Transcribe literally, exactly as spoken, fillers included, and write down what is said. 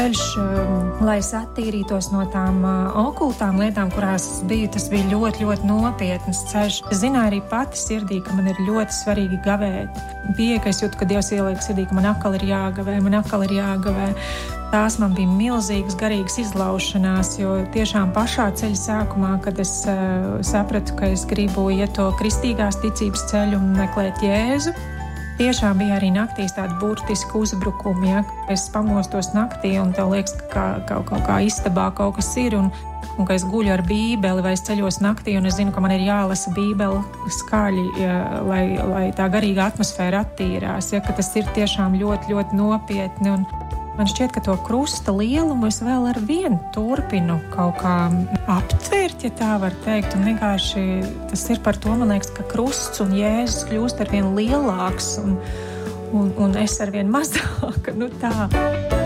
ceļš, lai es attīrītos no tām okultām lietām, kurās es biju, tas bija ļoti, ļoti nopietnas ceļš. Es zināju arī pati sirdī, ka man ir ļoti svarīgi gavēt. Bija, ka es jūtu, ka Dievs ieliek sirdī, ka man atkal ir jāgavē, man atkal ir jāgavē. Tās man bija milzīgas garīgas izlaušanās, jo tiešām pašā ceļa sākumā, kad es uh, sapratu, ka es gribu iet to kristīgās ticības ceļu un meklēt Jēzu, tiešām bija arī naktīs tādi burtiski uzbrukumi, ja? Es pamostos naktī un tev liekas, ka kaut kā, kā istabā kaut kas ir un, un ka es guļu ar bībeli vai es ceļos naktī un es zinu, ka man ir jālasa bībeli skaļi, ja, lai, lai tā garīga atmosfēra attīrās, ja? Ka tas ir tiešām ļoti, ļoti nopietni un man šķiet, ka to krusta lielumu es vēl ar vienu turpinu kaut kā aptvērt, ja tā var teikt. Un vienkārši tas ir par to, man liekas, ka krusts un Jēzus kļūst ar vien lielāks un, un, un es ar vien mazāk. Nu tā.